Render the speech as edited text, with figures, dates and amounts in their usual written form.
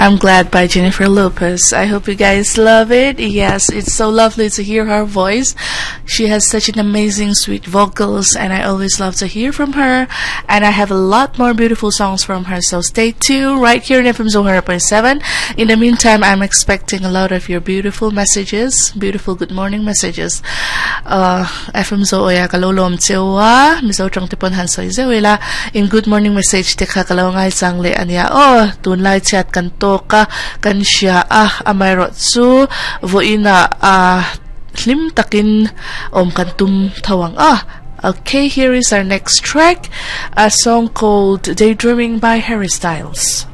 I'm Glad by Jennifer Lopez. I hope you guys love it. Yes, it's so lovely to hear her voice. She has such an amazing, sweet vocals, and I always love to hear from her. And I have a lot more beautiful songs from her, so stay tuned right here in FM Zone 100.7. In the meantime, I'm expecting a lot of your beautiful messages, beautiful good morning messages. FM Zone Oya Kalolom Tsewa, Miso Trong Tipon Hansoy Zewela, in good morning message, Tika Kalawangay Sangle Anya, tunlay chat kanto ka kansya amayrotsu voina lim takin kantum tawang Okay, here is our next track, a song called Daydreaming by Harry Styles.